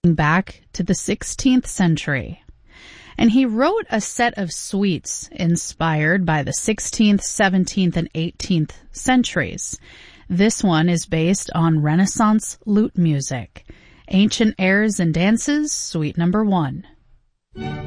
back to the 16th century. And he wrote a set of suites inspired by the 16th, 17th, and 18th centuries. This one is based on Renaissance lute music. Ancient Airs and Dances, Suite Number 1.